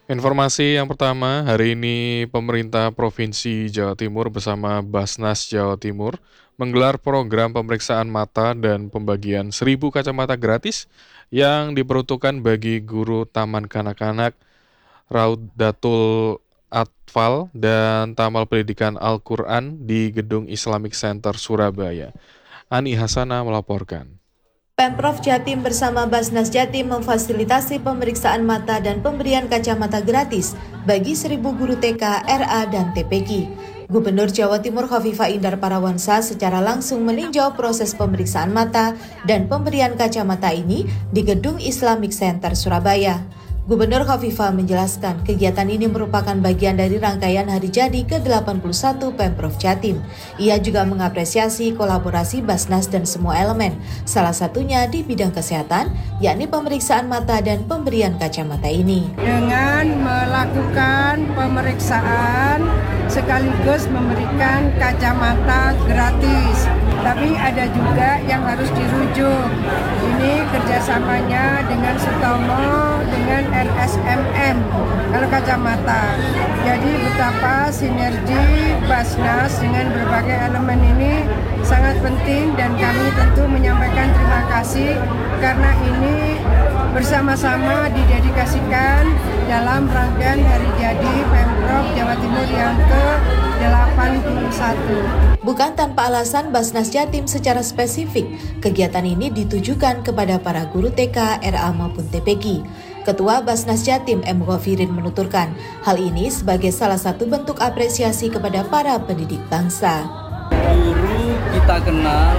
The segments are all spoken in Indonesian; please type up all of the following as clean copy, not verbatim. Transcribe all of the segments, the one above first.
Informasi yang pertama, hari ini pemerintah Provinsi Jawa Timur bersama Basnas Jawa Timur menggelar program pemeriksaan mata dan pembagian 1.000 kacamata gratis yang diperuntukkan bagi guru taman kanak-kanak Raudatul Atfal dan Taman Pendidikan Al-Quran di Gedung Islamic Center Surabaya. Ani Hasana melaporkan. Pemprov Jatim bersama Basnas Jatim memfasilitasi pemeriksaan mata dan pemberian kacamata gratis bagi 1.000 guru TK, RA, dan TPQ. Gubernur Jawa Timur Khofifah Indar Parawansa secara langsung meninjau proses pemeriksaan mata dan pemberian kacamata ini di Gedung Islamic Center Surabaya. Gubernur Khofifah menjelaskan kegiatan ini merupakan bagian dari rangkaian hari jadi ke-81 Pemprov Jatim. Ia juga mengapresiasi kolaborasi Basnas dan semua elemen, salah satunya di bidang kesehatan, yakni pemeriksaan mata dan pemberian kacamata ini. Dengan melakukan pemeriksaan sekaligus memberikan kacamata gratis. Tapi ada juga yang harus dirujuk. Ini kerjasamanya dengan Sutomo, dengan RSMM, kalau kacamata. Jadi betapa sinergi Basnas dengan berbagai elemen ini sangat penting dan kami tentu menyampaikan terima kasih karena ini bersama-sama didedikasikan dalam rangkaian hari jadi Pemprov Jawa Timur yang ke-81. Bukan tanpa alasan Basnas Jatim secara spesifik, kegiatan ini ditujukan kepada para guru TK, RA maupun TPQ. Ketua Basnas Jatim M. Ghafirin menuturkan, hal ini sebagai salah satu bentuk apresiasi kepada para pendidik bangsa. Guru kita kenal,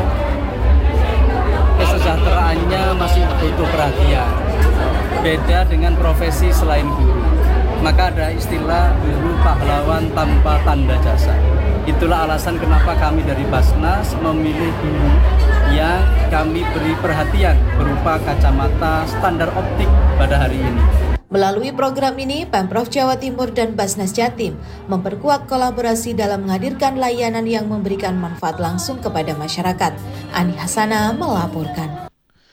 kesejahteraannya masih butuh perhatian. Beda dengan profesi selain guru. Maka ada istilah guru pahlawan tanpa tanda jasa. Itulah alasan kenapa kami dari Basnas memilih guru yang kami beri perhatian berupa kacamata standar optik pada hari ini. Melalui program ini, Pemprov Jawa Timur dan Basnas Jatim memperkuat kolaborasi dalam menghadirkan layanan yang memberikan manfaat langsung kepada masyarakat. Ani Hasana melaporkan.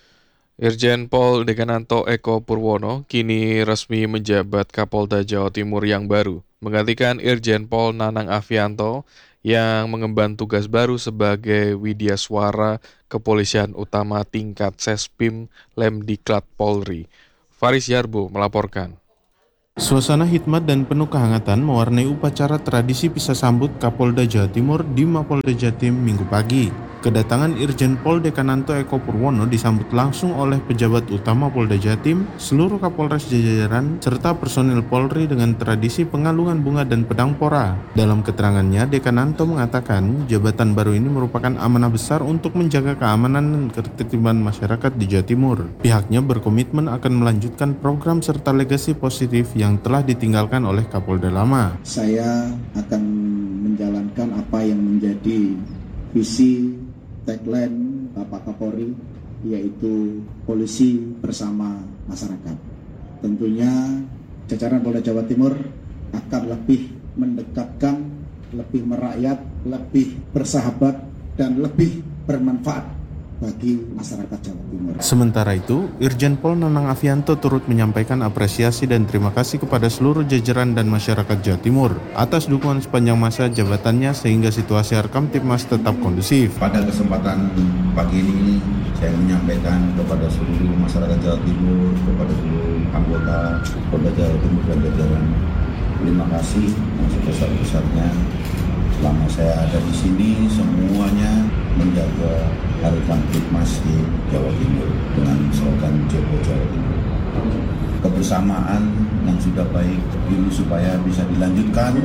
Irjen Pol Dekananto Eko Purwono kini resmi menjabat Kapolda Jawa Timur yang baru, menggantikan Irjen Pol Nanang Afianto yang mengemban tugas baru sebagai Widyaswara Kepolisian Utama tingkat Sespim Lemdiklat Polri. Faris Yarbo melaporkan. Suasana hikmat dan penuh kehangatan mewarnai upacara tradisi pisah sambut Kapolda Jawa Timur di Mapolda Jatim Minggu pagi. Kedatangan Irjen Pol Dekananto Eko Purwono disambut langsung oleh pejabat utama Polda Jatim, seluruh Kapolres jajaran, serta personil Polri dengan tradisi pengalungan bunga dan pedang pora. Dalam keterangannya, Dekananto mengatakan jabatan baru ini merupakan amanah besar untuk menjaga keamanan dan ketertiban masyarakat di Jawa Timur. Pihaknya berkomitmen akan melanjutkan program serta legasi positif yang telah ditinggalkan oleh Kapolda lama. Saya akan menjalankan apa yang menjadi visi tagline Bapak Kapolri, yaitu polisi bersama masyarakat. Tentunya jajaran Polda Jawa Timur akan lebih mendekatkan, lebih merakyat, lebih bersahabat, dan lebih bermanfaat bagi masyarakat Jawa Timur. Sementara itu, Irjen Pol Nanang Afianto turut menyampaikan apresiasi dan terima kasih kepada seluruh jajaran dan masyarakat Jawa Timur atas dukungan sepanjang masa jabatannya sehingga situasi Harkamtibmas tetap kondusif. Pada kesempatan pagi ini, saya menyampaikan kepada seluruh masyarakat Jawa Timur, kepada seluruh anggota Polda Jawa Timur dan jajaran, terima kasih yang sebesar-besarnya. Selama saya ada di sini, semuanya menjaga Harkamtibmas di Jawa Timur dengan slogan Jogo Jawa Timur. Kebersamaan yang sudah baik ini supaya bisa dilanjutkan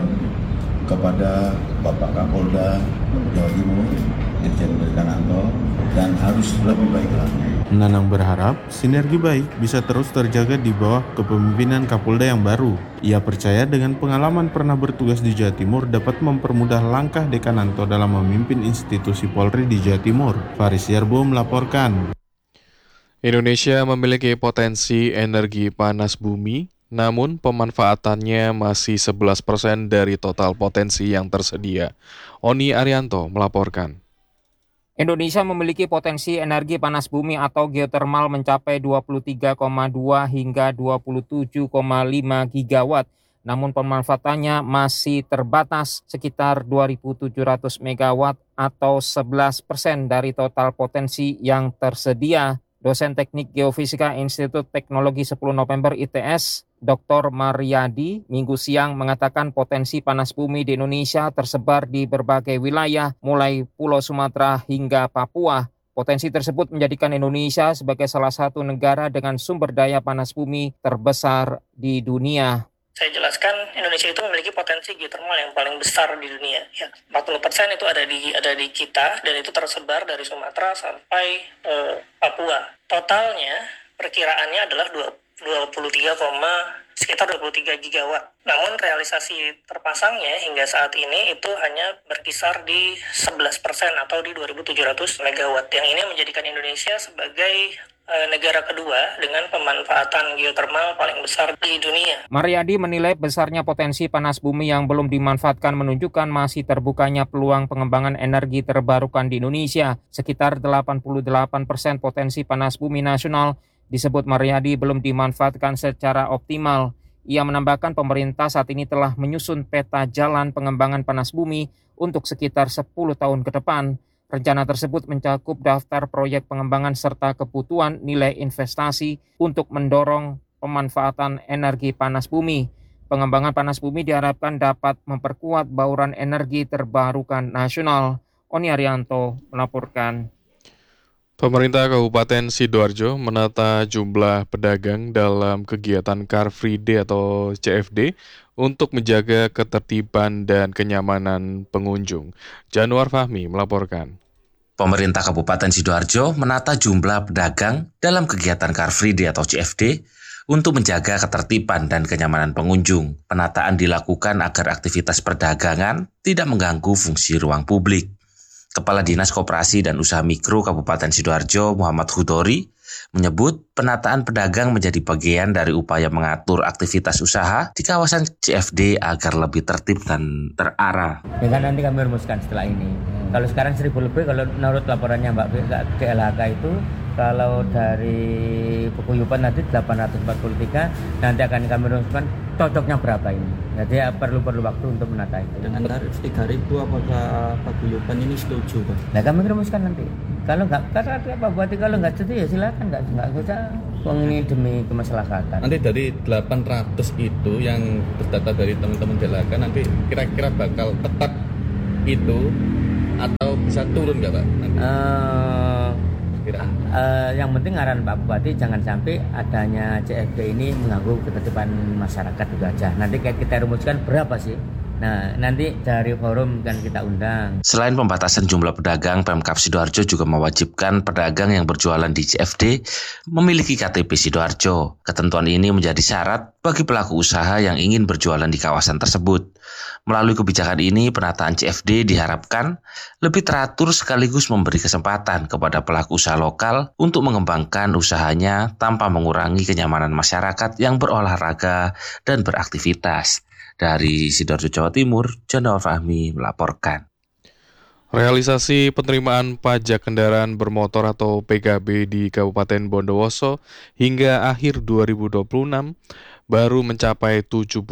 kepada Bapak Kapolda Jawa Timur, Irjen Dekananto, dan harus lebih baik lagi. Nanang berharap sinergi baik bisa terus terjaga di bawah kepemimpinan Kapolda yang baru. Ia percaya dengan pengalaman pernah bertugas di Jawa Timur dapat mempermudah langkah Dekananto dalam memimpin institusi Polri di Jawa Timur. Faris Yarbo melaporkan. Indonesia memiliki potensi energi panas bumi, namun pemanfaatannya masih 11% dari total potensi yang tersedia. Oni Arianto melaporkan. Indonesia memiliki potensi energi panas bumi atau geotermal mencapai 23,2 hingga 27,5 gigawatt. Namun pemanfaatannya masih terbatas sekitar 2.700 megawatt atau 11% dari total potensi yang tersedia. Dosen Teknik Geofisika Institut Teknologi 10 November ITS, Dr. Mariadi, Minggu siang mengatakan potensi panas bumi di Indonesia tersebar di berbagai wilayah, mulai Pulau Sumatera hingga Papua. Potensi tersebut menjadikan Indonesia sebagai salah satu negara dengan sumber daya panas bumi terbesar di dunia. Saya jelaskan, Indonesia itu memiliki potensi geotermal yang paling besar di dunia. Ya, 40% itu ada di kita, dan itu tersebar dari Sumatera sampai Papua. Totalnya perkiraannya adalah sekitar 23 gigawatt. Namun realisasi terpasangnya hingga saat ini itu hanya berkisar di 11% atau di 2.700 megawatt. Yang ini menjadikan Indonesia sebagai negara kedua dengan pemanfaatan geotermal paling besar di dunia. Mariadi menilai besarnya potensi panas bumi yang belum dimanfaatkan menunjukkan masih terbukanya peluang pengembangan energi terbarukan di Indonesia. Sekitar 88% potensi panas bumi nasional disebut Mariadi belum dimanfaatkan secara optimal. Ia menambahkan pemerintah saat ini telah menyusun peta jalan pengembangan panas bumi untuk sekitar 10 tahun ke depan. Rencana tersebut mencakup daftar proyek pengembangan serta kebutuhan nilai investasi untuk mendorong pemanfaatan energi panas bumi. Pengembangan panas bumi diharapkan dapat memperkuat bauran energi terbarukan nasional. Oni Arianto melaporkan. Pemerintah Kabupaten Sidoarjo menata jumlah pedagang dalam kegiatan Car Free Day atau CFD untuk menjaga ketertiban dan kenyamanan pengunjung. Januar Fahmi melaporkan. Pemerintah Kabupaten Sidoarjo menata jumlah pedagang dalam kegiatan Car Free Day atau CFD untuk menjaga ketertiban dan kenyamanan pengunjung. Penataan dilakukan agar aktivitas perdagangan tidak mengganggu fungsi ruang publik. Kepala Dinas Koperasi dan Usaha Mikro Kabupaten Sidoarjo, Muhammad Hudori, menyebut penataan pedagang menjadi bagian dari upaya mengatur aktivitas usaha di kawasan CFD agar lebih tertib dan terarah. Dengan nanti kami rumuskan setelah ini. Kalau sekarang 1.000 lebih, kalau menurut laporannya Mbak DLHK itu, kalau dari Paguyuban nanti 843, nanti akan kami rumuskan cocoknya berapa ini. Jadi perlu waktu untuk menata itu. Dengan tarif 3.000 apakah Paguyuban ini setuju, Pak? Nah kami rumuskan nanti. Kalau nggak, kata Pak Bupati, kalau nggak setuju ya silakan, nggak usah. Ini demi kemaslahatan. Nanti dari 800 itu yang terdata dari teman-teman DLHK nanti kira-kira bakal tetap itu atau bisa turun nggak Pak? Yang penting arahan Pak Bupati jangan sampai adanya CFD ini mengganggu ketertiban masyarakat itu aja. Nanti kita rumuskan berapa sih? Nah, nanti dari forum kan kita undang. Selain pembatasan jumlah pedagang, Pemkab Sidoarjo juga mewajibkan pedagang yang berjualan di CFD memiliki KTP Sidoarjo. Ketentuan ini menjadi syarat bagi pelaku usaha yang ingin berjualan di kawasan tersebut. Melalui kebijakan ini, penataan CFD diharapkan lebih teratur sekaligus memberi kesempatan kepada pelaku usaha lokal untuk mengembangkan usahanya tanpa mengurangi kenyamanan masyarakat yang berolahraga dan beraktivitas. Dari Sidoarjo, Jawa Timur, Januar Fahmi melaporkan. Realisasi penerimaan pajak kendaraan bermotor atau PKB di Kabupaten Bondowoso hingga akhir 2026 baru mencapai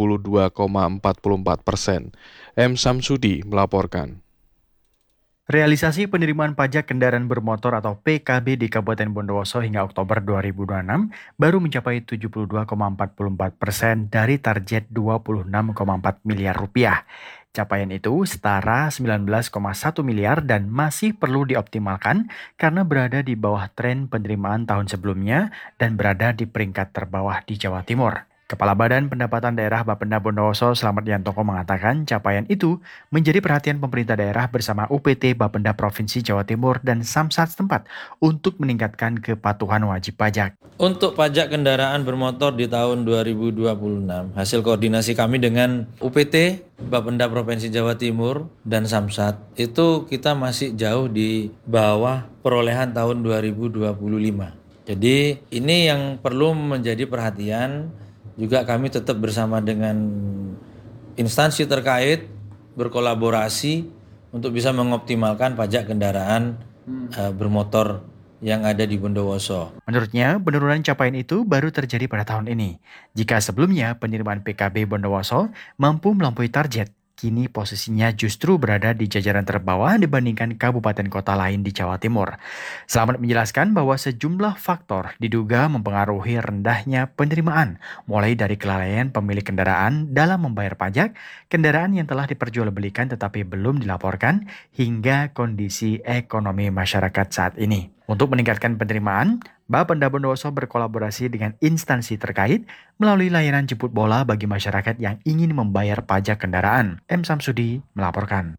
72,44%. M. Samsudi melaporkan. Realisasi penerimaan pajak kendaraan bermotor atau PKB di Kabupaten Bondowoso hingga Oktober 2026 baru mencapai 72,44% dari target 26,4 miliar rupiah. Capaian itu setara 19,1 miliar dan masih perlu dioptimalkan karena berada di bawah tren penerimaan tahun sebelumnya dan berada di peringkat terbawah di Jawa Timur. Kepala Badan Pendapatan Daerah Bapenda Bondowoso Slamet Yantoko mengatakan capaian itu menjadi perhatian pemerintah daerah bersama UPT Bapenda Provinsi Jawa Timur dan Samsat setempat untuk meningkatkan kepatuhan wajib pajak. Untuk pajak kendaraan bermotor di tahun 2026, hasil koordinasi kami dengan UPT Bapenda Provinsi Jawa Timur dan Samsat itu kita masih jauh di bawah perolehan tahun 2025. Jadi ini yang perlu menjadi perhatian. Juga kami tetap bersama dengan instansi terkait berkolaborasi untuk bisa mengoptimalkan pajak kendaraan bermotor yang ada di Bondowoso. Menurutnya, penurunan capaian itu baru terjadi pada tahun ini. Jika sebelumnya penerimaan PKB Bondowoso mampu melampaui target, kini posisinya justru berada di jajaran terbawah dibandingkan kabupaten kota lain di Jawa Timur. Selamat menjelaskan bahwa sejumlah faktor diduga mempengaruhi rendahnya penerimaan, mulai dari kelalaian pemilik kendaraan dalam membayar pajak, kendaraan yang telah diperjualbelikan tetapi belum dilaporkan, hingga kondisi ekonomi masyarakat saat ini. Untuk meningkatkan penerimaan, Bapenda Bondowoso berkolaborasi dengan instansi terkait melalui layanan jemput bola bagi masyarakat yang ingin membayar pajak kendaraan. M. Samsudi melaporkan.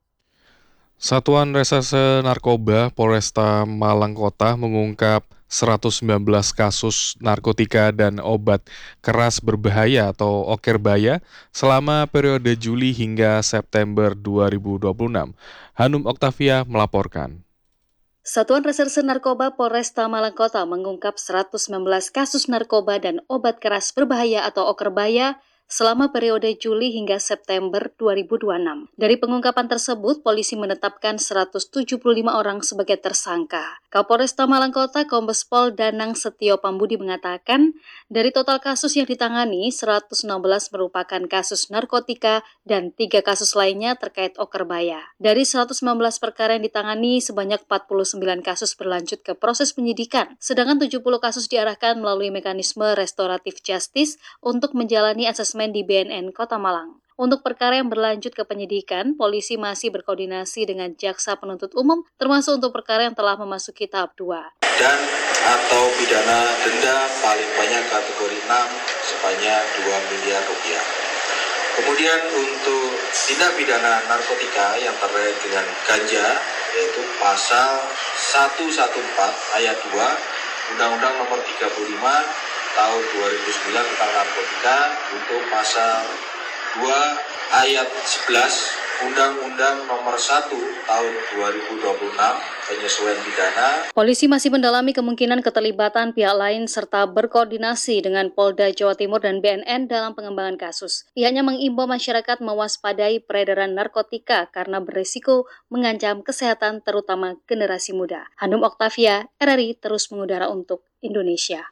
Satuan Reserse Narkoba Polresta Malang Kota mengungkap 119 kasus narkotika dan obat keras berbahaya atau okerbaya selama periode Juli hingga September 2026. Hanum Oktavia melaporkan. Satuan Reserse Narkoba Polresta Malang Kota mengungkap 119 kasus narkoba dan obat keras berbahaya atau okerbaya selama periode Juli hingga September 2026. Dari pengungkapan tersebut, polisi menetapkan 175 orang sebagai tersangka. Kapolresta Malang Kota Kombes Pol Danang Setio Pambudi mengatakan, dari total kasus yang ditangani, 116 merupakan kasus narkotika dan 3 kasus lainnya terkait okerbaya. Dari 119 perkara yang ditangani, sebanyak 49 kasus berlanjut ke proses penyidikan, sedangkan 70 kasus diarahkan melalui mekanisme restoratif justice untuk menjalani asesmen di BNN Kota Malang. Untuk perkara yang berlanjut ke penyidikan, polisi masih berkoordinasi dengan jaksa penuntut umum, termasuk untuk perkara yang telah memasuki tahap 2. Dan atau pidana denda paling banyak kategori 6 sebanyak 2 miliar rupiah. Kemudian untuk tindak pidana narkotika yang terkait dengan ganja, yaitu pasal 114 ayat 2 Undang-Undang Nomor 35 tahun 2009 tentang narkotika, untuk pasal 2 ayat 11 Undang-Undang Nomor 1 tahun 2026 penyesuaian pidana. Polisi masih mendalami kemungkinan keterlibatan pihak lain serta berkoordinasi dengan Polda Jawa Timur dan BNN dalam pengembangan kasus. Pihaknya mengimbau masyarakat mewaspadai peredaran narkotika karena berisiko mengancam kesehatan terutama generasi muda. Hanum Oktavia, RRI terus mengudara untuk Indonesia.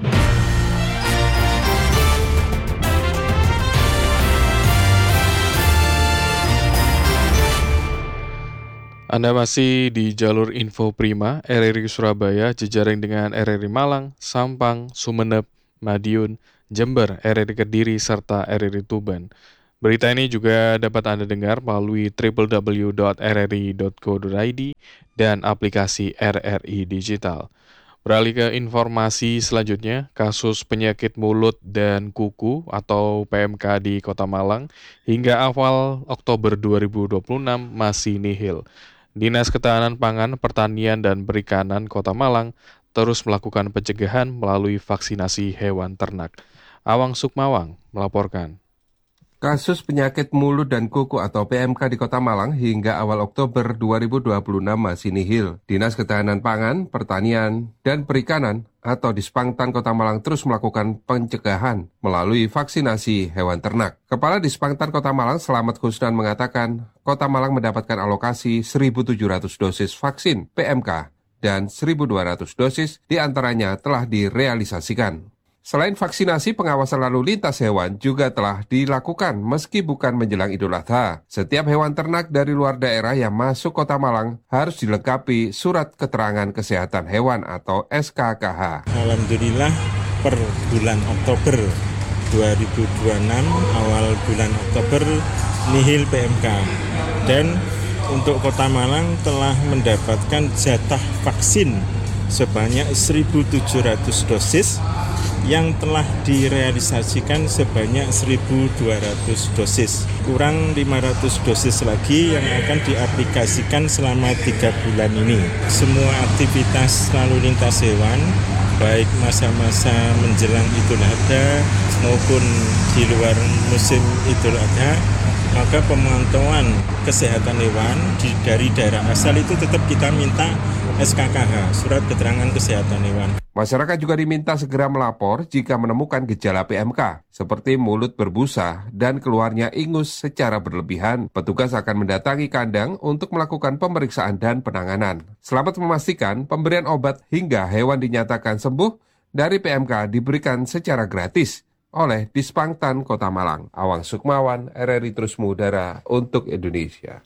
Anda masih di jalur Info Prima, RRI Surabaya, jejaring dengan RRI Malang, Sampang, Sumeneb, Madiun, Jember, RRI Kediri, serta RRI Tuban. Berita ini juga dapat Anda dengar melalui www.rri.co.id dan aplikasi RRI Digital. Beralih ke informasi selanjutnya, kasus penyakit mulut dan kuku atau PMK di Kota Malang hingga awal Oktober 2026 masih nihil. Dinas Ketahanan Pangan, Pertanian, dan Perikanan Kota Malang terus melakukan pencegahan melalui vaksinasi hewan ternak. Awang Sukmawang melaporkan. Kasus penyakit mulut dan kuku atau PMK di Kota Malang hingga awal Oktober 2026 masih nihil. Dinas Ketahanan Pangan, Pertanian, dan Perikanan atau Dispangtan Kota Malang terus melakukan pencegahan melalui vaksinasi hewan ternak. Kepala Dispangtan Kota Malang, Selamat Husnan, mengatakan Kota Malang mendapatkan alokasi 1.700 dosis vaksin PMK dan 1.200 dosis diantaranya telah direalisasikan. Selain vaksinasi, pengawasan lalu lintas hewan juga telah dilakukan meski bukan menjelang Idul Adha. Setiap hewan ternak dari luar daerah yang masuk Kota Malang harus dilengkapi surat keterangan kesehatan hewan atau SKKH. Alhamdulillah per bulan Oktober 2026, awal bulan Oktober nihil PMK. Dan untuk Kota Malang telah mendapatkan jatah vaksin sebanyak 1.700 dosis yang telah direalisasikan sebanyak 1.200 dosis. Kurang 500 dosis lagi yang akan diaplikasikan selama 3 bulan ini. Semua aktivitas lalu lintas hewan, baik masa-masa menjelang Idul Adha maupun di luar musim Idul Adha, maka pemantauan kesehatan hewan dari daerah asal itu tetap kita minta SKKH, surat keterangan kesehatan hewan. Masyarakat juga diminta segera melapor jika menemukan gejala PMK, seperti mulut berbusa dan keluarnya ingus secara berlebihan. Petugas akan mendatangi kandang untuk melakukan pemeriksaan dan penanganan. Selamat memastikan pemberian obat hingga hewan dinyatakan sembuh dari PMK diberikan secara gratis oleh Dispangtan Kota Malang. Awang Sukmawan, RRI Terus Mengudara untuk Indonesia.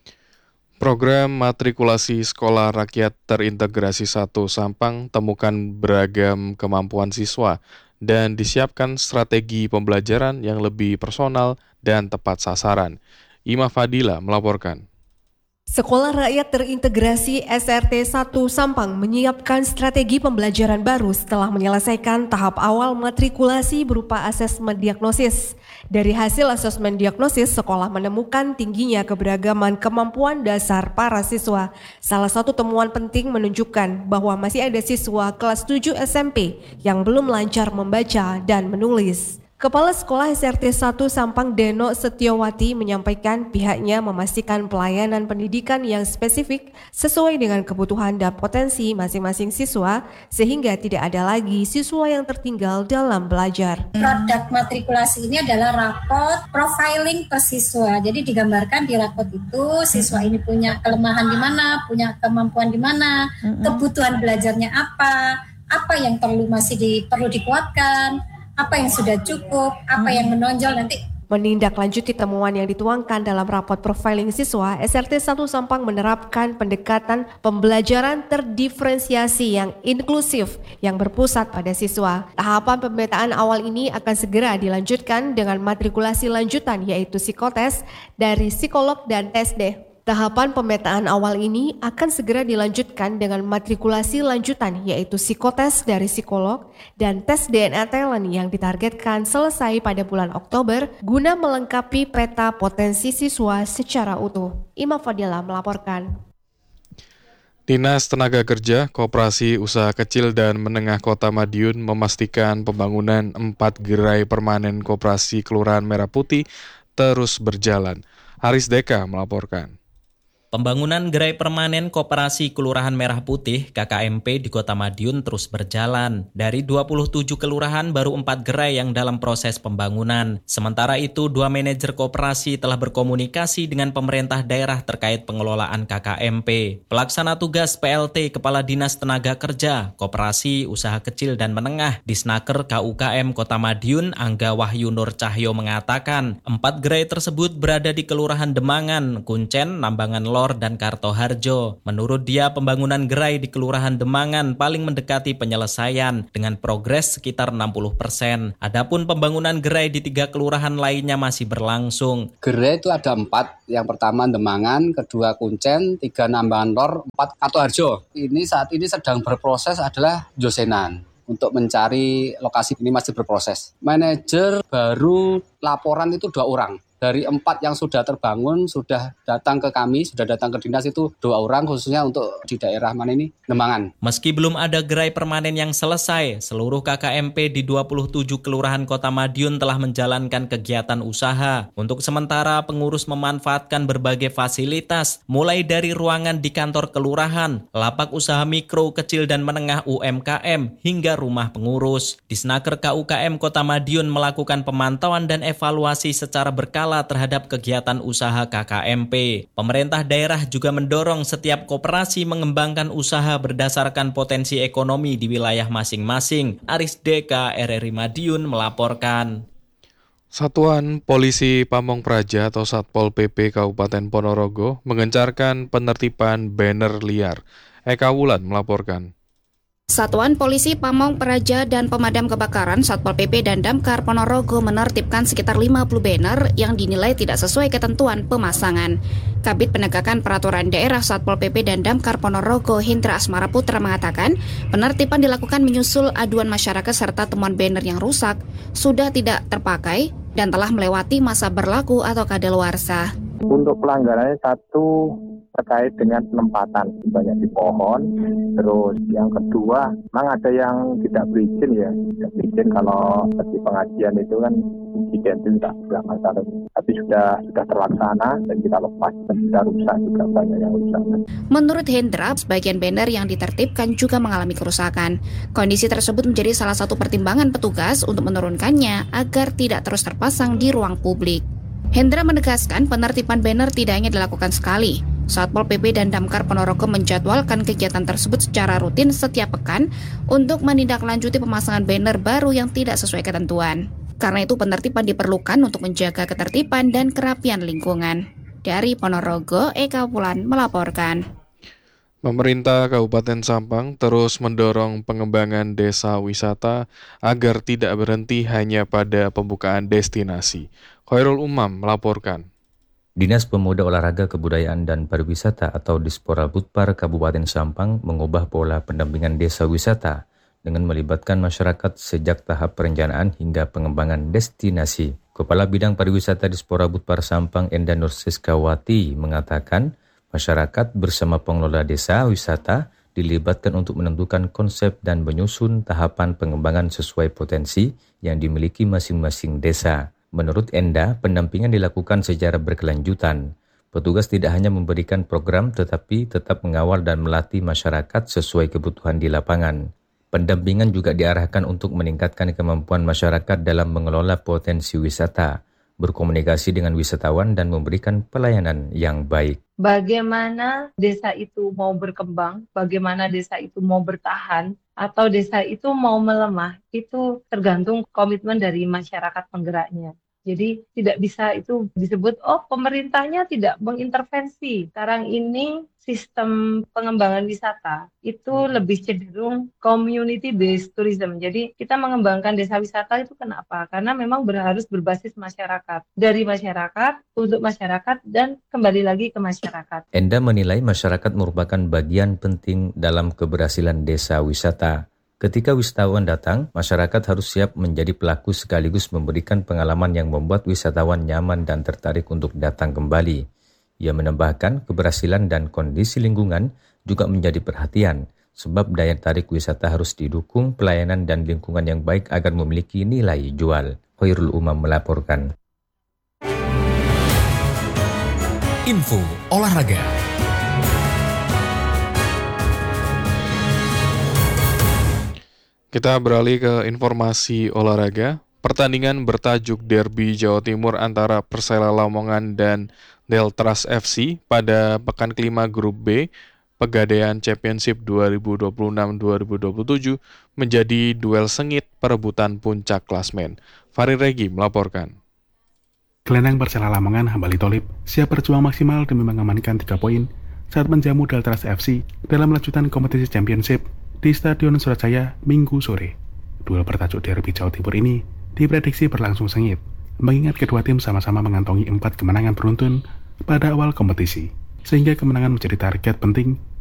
Program matrikulasi Sekolah Rakyat Terintegrasi 1 Sampang temukan beragam kemampuan siswa dan disiapkan strategi pembelajaran yang lebih personal dan tepat sasaran. Ima Fadila melaporkan. Sekolah Rakyat Terintegrasi SRT 1 Sampang menyiapkan strategi pembelajaran baru setelah menyelesaikan tahap awal matrikulasi berupa asesmen diagnosis. Dari hasil asesmen diagnosis, sekolah menemukan tingginya keberagaman kemampuan dasar para siswa. Salah satu temuan penting menunjukkan bahwa masih ada siswa kelas 7 SMP yang belum lancar membaca dan menulis. Kepala Sekolah SRT 1 Sampang Deno Setiawati menyampaikan pihaknya memastikan pelayanan pendidikan yang spesifik sesuai dengan kebutuhan dan potensi masing-masing siswa sehingga tidak ada lagi siswa yang tertinggal dalam belajar. Produk matrikulasi ini adalah rapot profiling per siswa. Jadi digambarkan di rapot itu siswa ini punya kelemahan di mana, punya kemampuan di mana, kebutuhan belajarnya apa yang perlu dikuatkan, apa yang sudah cukup, apa yang menonjol nanti. Menindaklanjuti temuan yang dituangkan dalam rapot profiling siswa, SRT 1 Sampang menerapkan pendekatan pembelajaran terdiferensiasi yang inklusif yang berpusat pada siswa. Tahapan pemetaan awal ini akan segera dilanjutkan dengan matrikulasi lanjutan yaitu psikotes dari psikolog dan TSD. Tahapan pemetaan awal ini akan segera dilanjutkan dengan matrikulasi lanjutan yaitu psikotes dari psikolog dan tes DNA talent yang ditargetkan selesai pada bulan Oktober guna melengkapi peta potensi siswa secara utuh. Ima Fadila melaporkan. Dinas Tenaga Kerja, Koperasi Usaha Kecil dan Menengah Kota Madiun memastikan pembangunan 4 gerai permanen Koperasi Kelurahan Merah Putih terus berjalan. Haris Deka melaporkan. Pembangunan gerai permanen Koperasi Kelurahan Merah Putih KKMP di Kota Madiun terus berjalan. Dari 27 kelurahan baru 4 gerai yang dalam proses pembangunan. Sementara itu 2 manajer koperasi telah berkomunikasi dengan pemerintah daerah terkait pengelolaan KKMP. Pelaksana tugas PLT Kepala Dinas Tenaga Kerja, Koperasi Usaha Kecil dan Menengah Disnaker KUKM Kota Madiun Angga Wahyu Nur Cahyo mengatakan 4 gerai tersebut berada di Kelurahan Demangan, Kuncen, Nambangan Lor, dan Kartoharjo. Menurut dia, pembangunan gerai di Kelurahan Demangan paling mendekati penyelesaian dengan progres sekitar 60%. Adapun pembangunan gerai di 3 kelurahan lainnya masih berlangsung. Gerai itu ada 4. Yang pertama Demangan, kedua Kuncen, 3 Nambangan Lor, 4 Kartoharjo. Ini saat ini sedang berproses adalah Josenan. Untuk mencari lokasi ini masih berproses. Manajer baru laporan itu 2 orang. Dari 4 yang sudah terbangun, sudah datang ke kami, sudah datang ke dinas itu 2 orang khususnya untuk di daerah mana ini, Demangan. Meski belum ada gerai permanen yang selesai, seluruh KKMP di 27 kelurahan Kota Madiun telah menjalankan kegiatan usaha. Untuk sementara, pengurus memanfaatkan berbagai fasilitas, mulai dari ruangan di kantor kelurahan, lapak usaha mikro, kecil dan menengah UMKM, hingga rumah pengurus. Disnaker KUKM Kota Madiun melakukan pemantauan dan evaluasi secara berkala terhadap kegiatan usaha KKMP. Pemerintah daerah juga mendorong setiap koperasi mengembangkan usaha berdasarkan potensi ekonomi di wilayah masing-masing. Aris Deka, RRI Madiun melaporkan. Satuan Polisi Pamong Praja atau Satpol PP Kabupaten Ponorogo mengencarkan penertiban banner liar. Eka Wulan melaporkan. Satuan Polisi Pamong Praja dan Pemadam Kebakaran Satpol PP dan Damkar Ponorogo menertibkan sekitar 50 banner yang dinilai tidak sesuai ketentuan pemasangan. Kabid Penegakan Peraturan Daerah Satpol PP dan Damkar Ponorogo Hindra Asmara Putra mengatakan penertiban dilakukan menyusul aduan masyarakat serta temuan banner yang rusak, sudah tidak terpakai, dan telah melewati masa berlaku atau kadaluarsa. Untuk pelanggarannya 1 terkait dengan penempatan banyak di pohon. Terus yang kedua, memang ada yang tidak berizin ya, tidak berizin kalau di pengajian itu kan izin itu tidak masalah, tapi sudah terlaksana dan kita lepas dan sudah rusak juga banyak yang rusak. Menurut Hendra, sebagian banner yang ditertibkan juga mengalami kerusakan. Kondisi tersebut menjadi salah satu pertimbangan petugas untuk menurunkannya agar tidak terus terpasang di ruang publik. Hendra menegaskan penertiban banner tidak hanya dilakukan sekali. Satpol PP dan Damkar Ponorogo menjadwalkan kegiatan tersebut secara rutin setiap pekan untuk menindaklanjuti pemasangan banner baru yang tidak sesuai ketentuan. Karena itu penertiban diperlukan untuk menjaga ketertiban dan kerapian lingkungan. Dari Ponorogo, Eka Wulan melaporkan. Pemerintah Kabupaten Sampang terus mendorong pengembangan desa wisata agar tidak berhenti hanya pada pembukaan destinasi. Khairul Umam melaporkan. Dinas Pemuda Olahraga Kebudayaan dan Pariwisata atau Dispora Budpar Kabupaten Sampang mengubah pola pendampingan desa wisata dengan melibatkan masyarakat sejak tahap perencanaan hingga pengembangan destinasi. Kepala Bidang Pariwisata Dispora Budpar Sampang Enda Nursiskawati mengatakan masyarakat bersama pengelola desa wisata dilibatkan untuk menentukan konsep dan menyusun tahapan pengembangan sesuai potensi yang dimiliki masing-masing desa. Menurut Enda, pendampingan dilakukan secara berkelanjutan. Petugas tidak hanya memberikan program tetapi tetap mengawal dan melatih masyarakat sesuai kebutuhan di lapangan. Pendampingan juga diarahkan untuk meningkatkan kemampuan masyarakat dalam mengelola potensi wisata, berkomunikasi dengan wisatawan dan memberikan pelayanan yang baik. Bagaimana desa itu mau berkembang, bagaimana desa itu mau bertahan, atau desa itu mau melemah, itu tergantung komitmen dari masyarakat penggeraknya. Jadi tidak bisa itu disebut, pemerintahnya tidak mengintervensi. Sekarang ini sistem pengembangan wisata itu lebih cenderung community based tourism. Jadi kita mengembangkan desa wisata itu kenapa? Karena memang harus berbasis masyarakat. Dari masyarakat, untuk masyarakat, dan kembali lagi ke masyarakat. Enda menilai masyarakat merupakan bagian penting dalam keberhasilan desa wisata. Ketika wisatawan datang, masyarakat harus siap menjadi pelaku sekaligus memberikan pengalaman yang membuat wisatawan nyaman dan tertarik untuk datang kembali. Ia menambahkan keberhasilan dan kondisi lingkungan juga menjadi perhatian, sebab daya tarik wisata harus didukung pelayanan dan lingkungan yang baik agar memiliki nilai jual. Khairul Umam melaporkan. Info olahraga. Kita beralih ke informasi olahraga. Pertandingan bertajuk Derby Jawa Timur antara Persela Lamongan dan Deltras FC pada pekan kelima Grup B Pegadaian Championship 2026-2027 menjadi duel sengit perebutan puncak klasmen. Fahri Regi melaporkan. Gelandang Persela Lamongan Hambali Tholib siap berjuang maksimal demi mengamankan 3 poin saat menjamu Deltras FC dalam lanjutan kompetisi Championship di Stadion Surajaya Minggu sore. Duel bertajuk Derby Jawa Timur ini diprediksi berlangsung sengit, mengingat kedua tim sama-sama mengantongi 4 kemenangan beruntun pada awal kompetisi, sehingga kemenangan menjadi target penting